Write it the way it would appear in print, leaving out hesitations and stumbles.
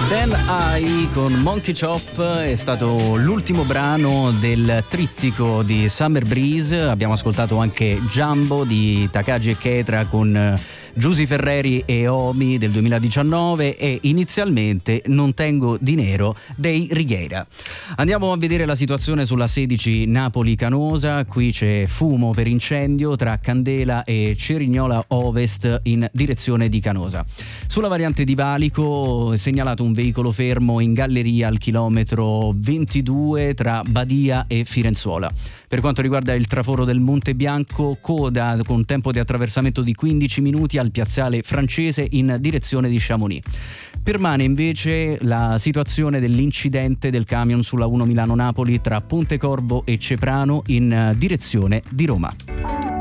Dan I con Monkey Chop è stato l'ultimo brano del trittico di Summer Breeze. Abbiamo ascoltato anche Jumbo di Takagi e Ketra con Giusy Ferreri e Omi del 2019 e inizialmente Non tengo dinero dei Righeira. Andiamo a vedere la situazione sulla 16 Napoli-Canosa. Qui c'è fumo per incendio tra Candela e Cerignola Ovest in direzione di Canosa. Sulla variante di Valico è segnalato un veicolo fermo in galleria al chilometro 22 tra Badia e Firenzuola. Per quanto riguarda il traforo del Monte Bianco, coda con tempo di attraversamento di 15 minuti al piazzale Francese in direzione di Chamonix. Permane invece la situazione dell'incidente del camion sulla 1 Milano-Napoli tra Pontecorvo e Ceprano in direzione di Roma.